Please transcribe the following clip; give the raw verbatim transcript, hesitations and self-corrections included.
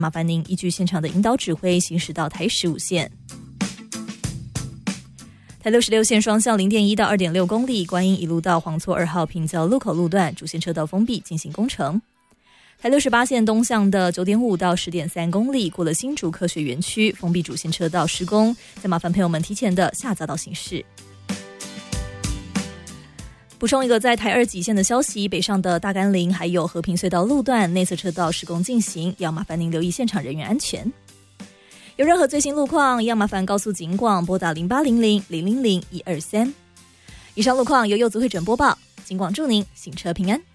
麻烦您依据现场的引导指挥行驶到台十五线。台六十六线双向 零点一到二点六公里，观音一路到黄厝二号平交路口路段主线车道封闭进行工程。台六十八线东向的 九点五到十点三公里，过了新竹科学园区封闭主线车道施工，再麻烦朋友们提前的下匝道行驶。补充一个在台二极线的消息，北上的大甘岭还有和平隧道路段内侧车道施工进行，要麻烦您留意现场人员安全。有任何最新路况，要麻烦告诉警广拨打零八零零零零零一二三。以上路况由柚子会诊播报，警广祝您行车平安。